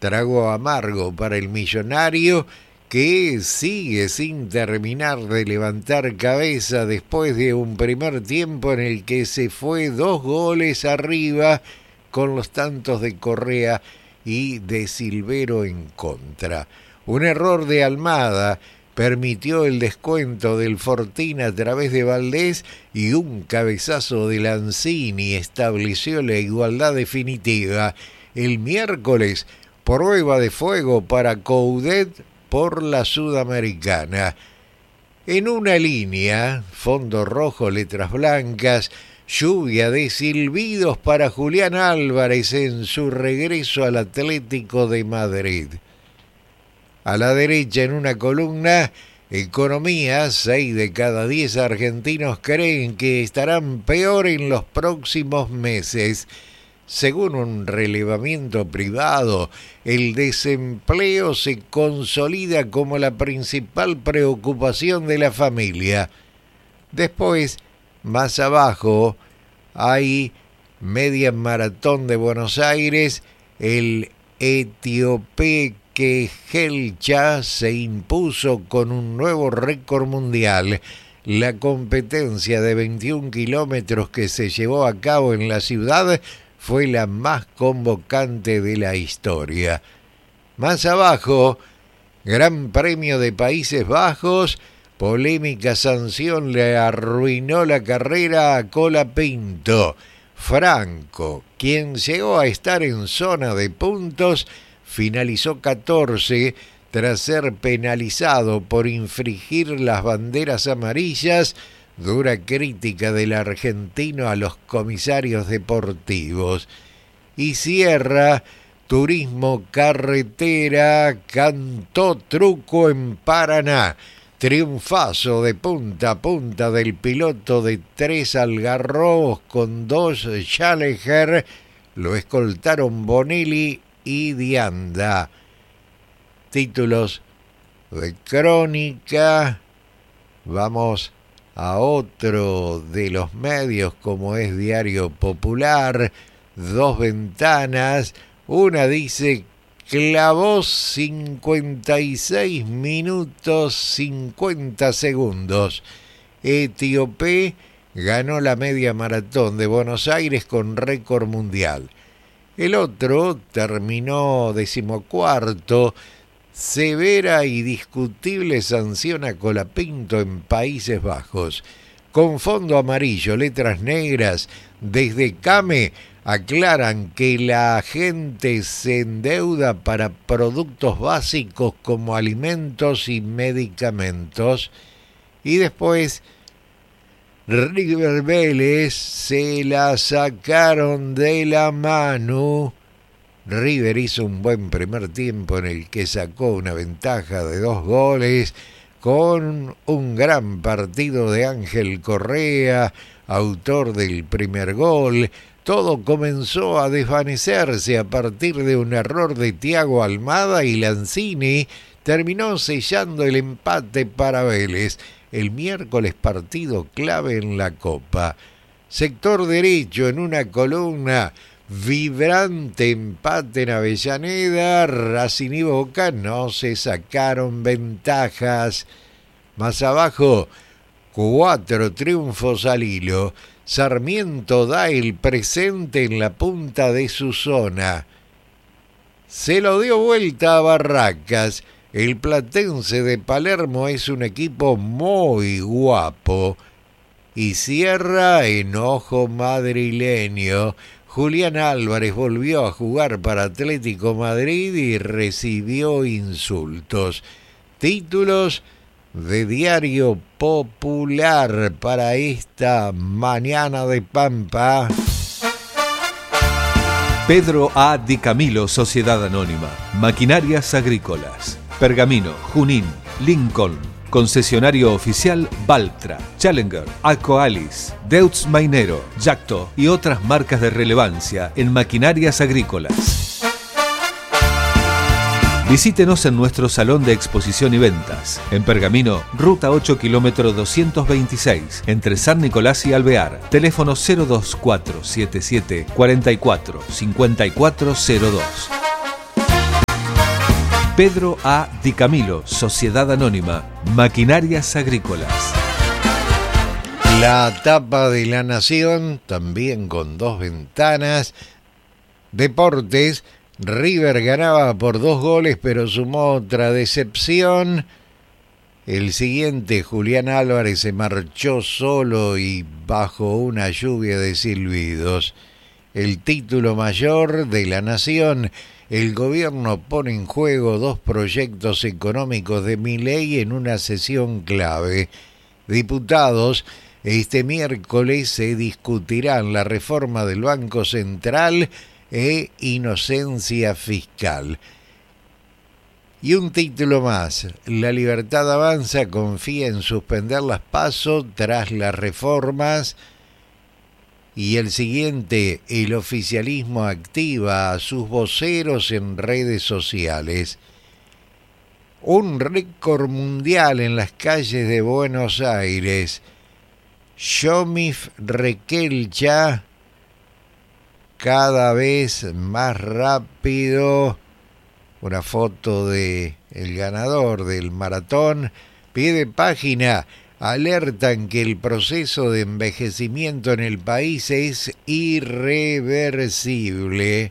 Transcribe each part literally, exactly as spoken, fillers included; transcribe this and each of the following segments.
trago amargo para el millonario, que sigue sin terminar de levantar cabeza después de un primer tiempo en el que se fue dos goles arriba con los tantos de Correa y de Silvero en contra. Un error de Almada permitió el descuento del Fortín a través de Valdés y un cabezazo de Lanzini estableció la igualdad definitiva. El miércoles, prueba de fuego para Coudet por la Sudamericana. En una línea, fondo rojo, letras blancas, lluvia de silbidos para Julián Álvarez en su regreso al Atlético de Madrid. A la derecha, en una columna, economía, seis de cada diez argentinos creen que estarán peor en los próximos meses. Según un relevamiento privado, el desempleo se consolida como la principal preocupación de la familia. Después, más abajo, hay media maratón de Buenos Aires. El etíope Kejelcha se impuso con un nuevo récord mundial. La competencia de veintiún kilómetros que se llevó a cabo en la ciudad fue la más convocante de la historia. Más abajo, Gran Premio de Países Bajos, polémica sanción le arruinó la carrera a Colapinto. Franco, quien llegó a estar en zona de puntos, finalizó catorce tras ser penalizado por infringir las banderas amarillas. Dura crítica del argentino a los comisarios deportivos. Y cierra, turismo carretera, cantó truco en Paraná. Triunfazo de punta a punta del piloto de tres algarrobos con dos Challenger. Lo escoltaron Bonelli y Dianda. Títulos de crónica. Vamos a otro de los medios como es Diario Popular. Dos ventanas. Una dice: clavó cincuenta y seis minutos cincuenta segundos. Etíope ganó la media maratón de Buenos Aires con récord mundial. El otro terminó decimocuarto. Severa y discutible sanción a Colapinto en Países Bajos. Con fondo amarillo, letras negras, desde Came aclaran que la gente se endeuda para productos básicos como alimentos y medicamentos. Y después, River Vélez se la sacaron de la mano. River hizo un buen primer tiempo en el que sacó una ventaja de dos goles con un gran partido de Ángel Correa, autor del primer gol. Todo comenzó a desvanecerse a partir de un error de Thiago Almada y Lanzini terminó sellando el empate para Vélez. El miércoles partido clave en la Copa. Sector derecho, en una columna: vibrante empate en Avellaneda, Racing y Boca no se sacaron ventajas. Más abajo, cuatro triunfos al hilo. Sarmiento da el presente en la punta de su zona. Se lo dio vuelta a Barracas. El Platense de Palermo es un equipo muy guapo. Y cierra enojo madrileño. Julián Álvarez volvió a jugar para Atlético Madrid y recibió insultos. Títulos de Diario Popular para esta mañana de Pampa. Pedro A. Di Camilo, Sociedad Anónima. Maquinarias Agrícolas. Pergamino, Junín, Lincoln. Concesionario oficial Valtra, Challenger, Akoalis, Deutz Mainero, Yacto y otras marcas de relevancia en maquinarias agrícolas. Visítenos en nuestro salón de exposición y ventas. En Pergamino, ruta ocho, kilómetro doscientos veintiséis, entre San Nicolás y Alvear. Teléfono cero dos cuatro siete siete cuatro cuatro cinco cuatro cero dos. Pedro A. Di Camilo, Sociedad Anónima, Maquinarias Agrícolas. La tapa de La Nación, también con dos ventanas. Deportes, River ganaba por dos goles, pero sumó otra decepción. El siguiente, Julián Álvarez, se marchó solo y bajo una lluvia de silbidos. El título mayor de La Nación, el gobierno pone en juego dos proyectos económicos de Milei en una sesión clave. Diputados, este miércoles se discutirán la reforma del Banco Central e inocencia fiscal. Y un título más, La Libertad Avanza confía en suspender las PASO tras las reformas. Y el siguiente, el oficialismo activa a sus voceros en redes sociales. Un récord mundial en las calles de Buenos Aires. Yomif Requelcha, cada vez más rápido. Una foto de el ganador del maratón. Pie de página, alertan que el proceso de envejecimiento en el país es irreversible.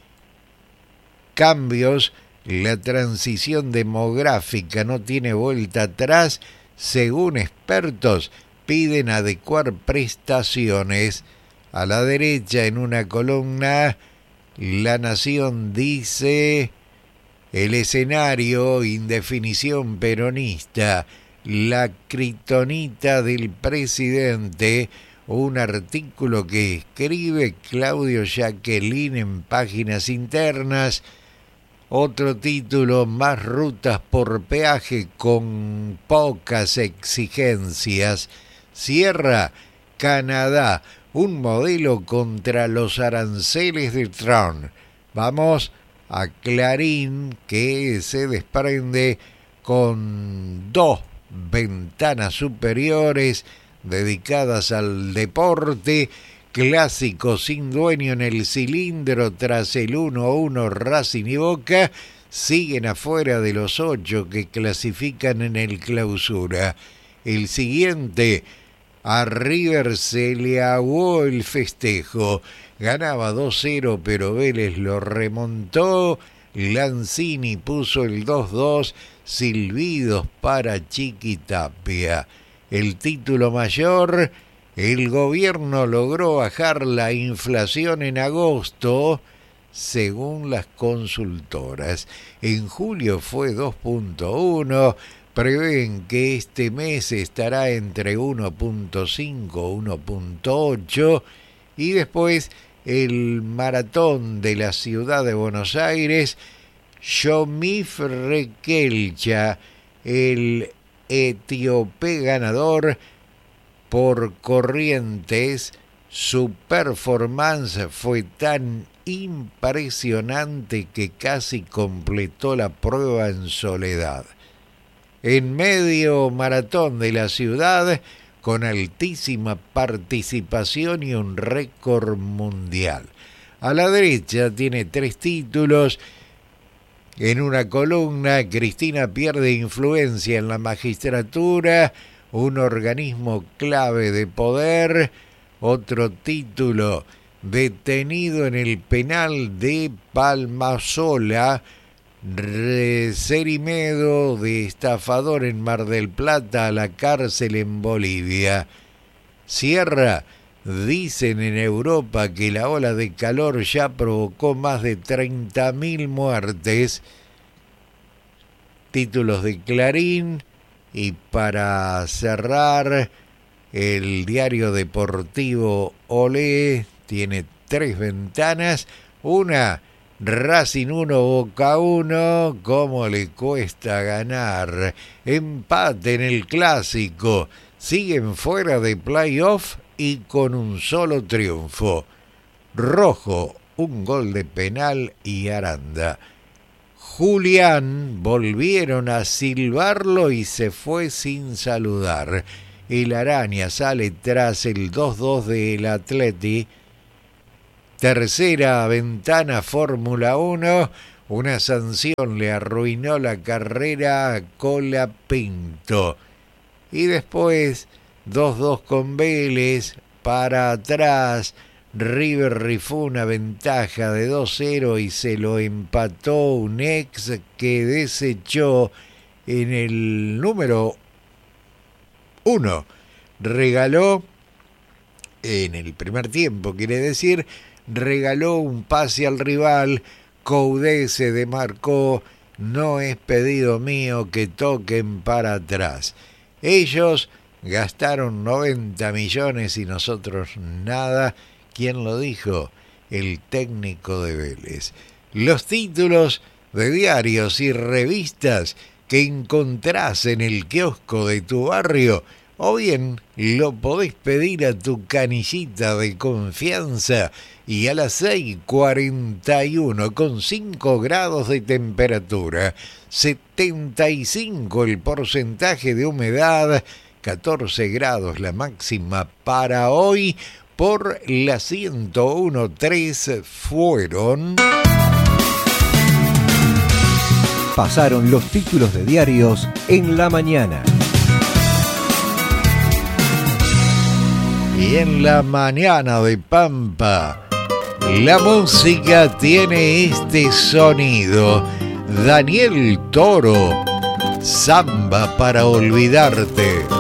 Cambios, la transición demográfica no tiene vuelta atrás. Según expertos, piden adecuar prestaciones. A la derecha, en una columna, La Nación dice: el escenario, indefinición peronista, la kriptonita del presidente. Un artículo que escribe Claudio Jacqueline en Páginas Internas. Otro título, más rutas por peaje con pocas exigencias. Cierra Canadá, un modelo contra los aranceles de Trump. Vamos a Clarín, que se desprende con dos ventanas superiores dedicadas al deporte. Clásico sin dueño en el cilindro tras el uno a uno. Racing y Boca siguen afuera de los ocho que clasifican en el Clausura. El siguiente, a River se le aguó el festejo. Ganaba dos cero, pero Vélez lo remontó. Lanzini puso el dos dos. Silbidos para Chiquitapia. El título mayor, el gobierno logró bajar la inflación en agosto, según las consultoras. En julio fue dos punto uno. Prevén que este mes estará entre uno punto cinco y uno punto ocho. Y después el maratón de la ciudad de Buenos Aires. Yomif Requelcha, el etíope ganador por Corrientes. Su performance fue tan impresionante que casi completó la prueba en soledad. En medio maratón de la ciudad, con altísima participación y un récord mundial. A la derecha tiene tres títulos. En una columna, Cristina pierde influencia en la magistratura, un organismo clave de poder. Otro título, detenido en el penal de Palmasola. Cerimedo de estafador en Mar del Plata a la cárcel en Bolivia. Cierra, dicen en Europa que la ola de calor ya provocó más de treinta mil muertes. Títulos de Clarín. Y para cerrar, el diario deportivo Olé tiene tres ventanas. Una, Racing uno, Boca uno, ¿cómo le cuesta ganar? Empate en el Clásico. Siguen fuera de playoff y con un solo triunfo. Rojo, un gol de penal y Aranda. Julián, volvieron a silbarlo y se fue sin saludar. El Araña sale tras el dos dos del Atleti. Tercera ventana Fórmula uno, una sanción le arruinó la carrera a Colapinto. Y después, dos dos con Vélez, para atrás, River rifó una ventaja de dos cero y se lo empató un ex que desechó en el número uno. Regaló, en el primer tiempo quiere decir, regaló un pase al rival. Coudet se demarcó, no es pedido mío que toquen para atrás. Ellos gastaron noventa millones y nosotros nada. ¿Quién lo dijo? El técnico de Vélez. Los títulos de diarios y revistas que encontrás en el kiosco de tu barrio, o bien lo podés pedir a tu canillita de confianza y a las seis cuarenta y uno con cinco grados de temperatura, setenta y cinco el porcentaje de humedad, catorce grados la máxima para hoy. Por la ciento uno punto tres fueron... Pasaron los títulos de diarios en la mañana. Y en la mañana de Pampa, la música tiene este sonido. Daniel Toro, Samba para olvidarte.